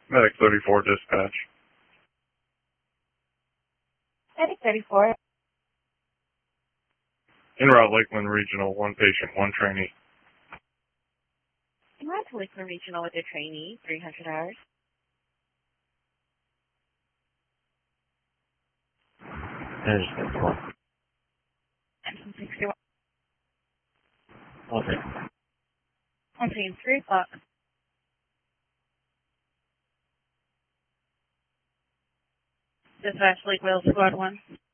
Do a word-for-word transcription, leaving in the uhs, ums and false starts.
Medic thirty-four dispatch. Medic thirty-four. En route Lakeland Regional, one patient, one trainee. En route to Lakeland Regional with a trainee, three hundred hours. There's the one. Engine sixty-one. Okay. I'm seeing three o'clock. Dispatch Lake Wales Squad one.